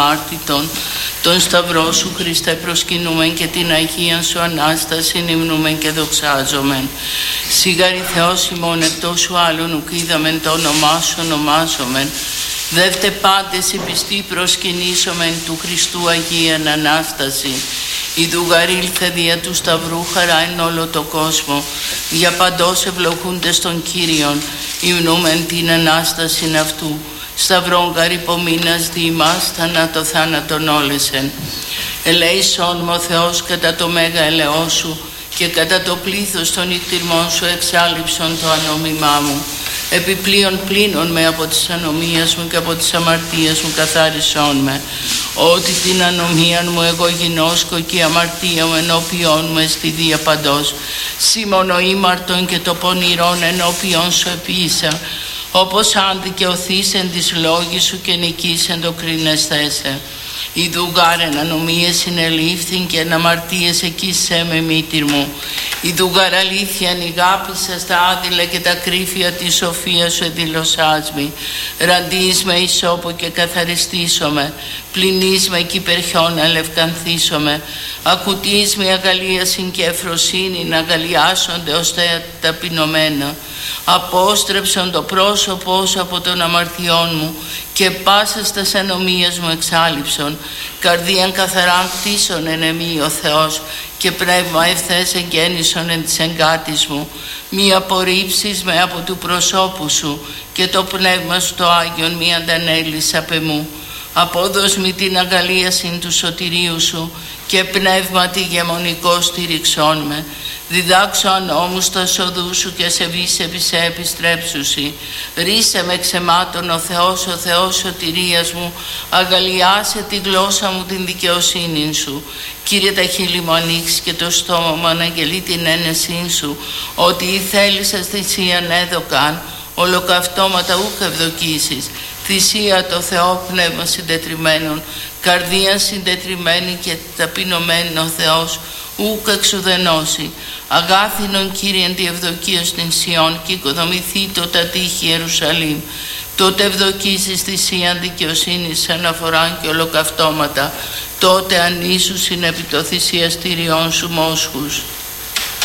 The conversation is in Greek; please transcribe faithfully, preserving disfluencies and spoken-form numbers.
αμάρτητων. Τον Σταυρό σου, Χριστέ, προσκυνούμεν και την Αγία σου Ανάσταση υμνούμεν και δοξάζομεν. Σιγάρι Θεός ημών, εκτός σου άλλον ουκ είδαμεν, το όνομά σου ονομάζομεν. Δεύτε πάντες οι πιστοί προσκυνήσομεν του Χριστού Αγίαν Ανάσταση. Ιδού γαρήλθε δια του Σταυρού χαρά εν όλο το κόσμο. Για παντός ευλογούντες των Κύριων, υμνούμεν την Ανάσταση αυτού. Σταυρόν γαρυπομείνας διημάς, θανάτο θάνατον όλεσεν. Ελέησόν μου ο Θεός κατά το μέγα ελεό σου και κατά το πλήθος των νυχτηρμών σου εξάλληψον το ανόμημά μου. Επιπλέον πλύνον με από τις ανομίας μου και από τις αμαρτίες μου καθάρισόν με. Ότι την ανομία μου εγώ γινώσκω και η αμαρτία μου ενώπιόν μου εστιδία παντός. Σήμωνο ήμαρτον και το πονηρόν ενώπιόν σου επίησα. Όπως αν δικαιωθείς εν της λόγης σου και νικείς εν το κρίνεσθέσαι. Ιδού γάρεν ανομίες συνελήφθην και εν αμαρτίες εκείσαι με μήτυρ μου. Ιδού γαρ αλήθεια νηγάπησα στα άδειλα και τα κρύφια της σοφίας σου εδηλωσάς μη. Ραντείς με ισόπο και καθαριστήσομαι. Πλυνείς με κι υπερχιόν αλευκανθήσομαι. Ακουτείς με αγαλίασιν και ευφροσύνη να αγαλιάσονται ως τα ταπεινωμένα. Απόστρεψον το πρόσωπό σου από των αμαρτιών μου και πάσας τας ανομίας μου εξάλληψον. Καρδίαν καθαράν κτίσον εν εμεί ο Θεός και πνεύμα ευθές εγγέννησον εν της εγκάτης μου. Μη απορρίψεις με από του προσώπου σου και το πνεύμα σου το Άγιον μη αντανέλεις απ' εμού. Απόδος μη την αγαλίασιν του σωτηρίου σου και πνεύμα τη γεμονικό στηριξών με. Διδάξω νόμους τα σοδού σου και σε βείς επί σε επιστρέψουσι. Ρίσε με ξεμάτων ο Θεός, ο Θεός σωτηρίας μου. Αγαλιάσε τη γλώσσα μου την δικαιοσύνη σου. Κύριε, τα χείλη μου ανοίξει και το στόμα μου αναγγελεί την ένεσή σου. Ότι η θέλησας θυσίαν έδωκαν, ολοκαυτώματα ούκ ευδοκίσεις. Θυσία το Θεό πνεύμα συντετριμένων, καρδία συντετριμένη και ταπεινωμένη ο Θεός ούκ εξουδενώσει. Αγάθινον Κύριε τη ευδοκία στην Σιών και οικοδομηθεί το τα τείχη Ιερουσαλήμ. Τότε ευδοκίσεις θυσίαν δικαιοσύνης αναφοράν και ολοκαυτώματα. Τότε ανήσουσιν επί το θυσιαστήριόν σου μόσχους.